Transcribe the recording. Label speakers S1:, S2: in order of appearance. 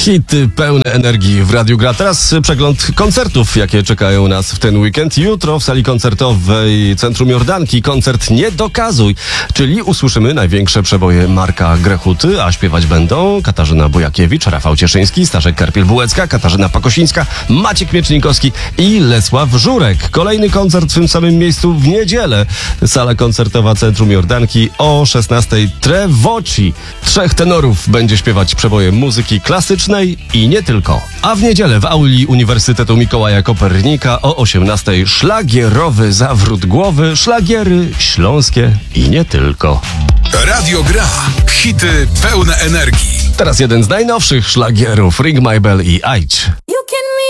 S1: Hity pełne energii w Radiu Gra. Teraz przegląd koncertów, jakie czekają nas w ten weekend. Jutro w sali koncertowej Centrum Jordanki koncert Nie dokazuj, czyli usłyszymy największe przeboje Marka Grechuty, a śpiewać będą Katarzyna Bojakiewicz, Rafał Cieszyński, Staszek Karpiel-Bułecka, Katarzyna Pakosińska, Maciek Miecznikowski i Lesław Żurek. Kolejny koncert w tym samym miejscu w niedzielę. Sala koncertowa Centrum Jordanki o 16:00 Trevoci. 3 tenorów będzie śpiewać przeboje muzyki klasycznej i nie tylko. A w niedzielę w auli Uniwersytetu Mikołaja Kopernika o 18:00 szlagierowy zawrót głowy, szlagiery śląskie i nie tylko.
S2: Radio Gra. Hity pełne energii.
S1: Teraz jeden z najnowszych szlagierów, Ring My Bell i Ajdź.